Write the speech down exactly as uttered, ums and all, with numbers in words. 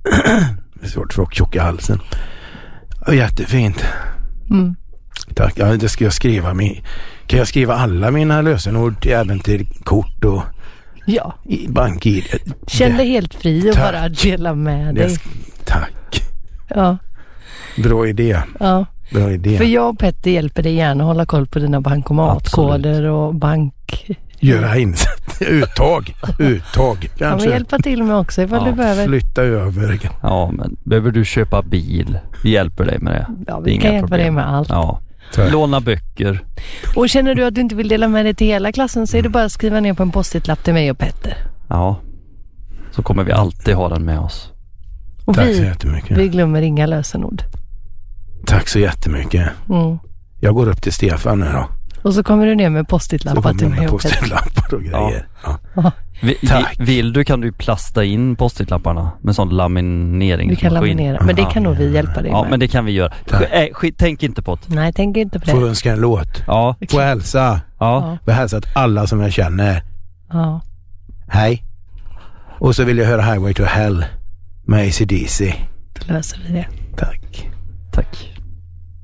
Det är svårt för att tjocka halsen. Och jättefint. Mm. Tack. Ja, det ska jag skriva. Min, kan jag skriva alla mina lösenord även till kort och ja. i bank-id? Känn dig helt fri och tack. bara dela med dig. Det, tack. Ja. Bra idé. Ja. Bra idé. För jag och Petter hjälper dig gärna att hålla koll på dina bankomatkoder Absolut. Och bank... Göra insätt. Uttag. Uttag. Kanske. Ja, men hjälpa till med också ifall ja, du behöver. Flytta över. Ja, men behöver du köpa bil? Vi hjälper dig med det. Ja, vi det kan hjälpa problem. dig med allt. Ja. Tack. Låna böcker. Och känner du att du inte vill dela med dig till hela klassen så är det bara att skriva ner på en post-it-lapp till mig och Petter. Ja. Så kommer vi alltid ha den med oss. Och Tack vi, så jättemycket. Vi glömmer inga lösenord. Tack så jättemycket. Mm. Jag går upp till Stefan nu då. Och så kommer du ner med post-it-lappar till mig. Post-it-lappar och grejer. Ja. Ja. Vi, Tack. Vill du kan du plasta in post-it-lapparna med sån laminering. Du kan laminera, men det kan nog vi hjälpa dig ja, med. men det kan vi göra. Sk- äh, tänk inte på det. Nej, tänk inte på det. Får önska en låt. Ja. Får hälsa. Ja. Får hälsa att alla som jag känner. Ja. Hej. Och så vill jag höra Highway to Hell med A C D C. Då löser vi det. Tack. Tack.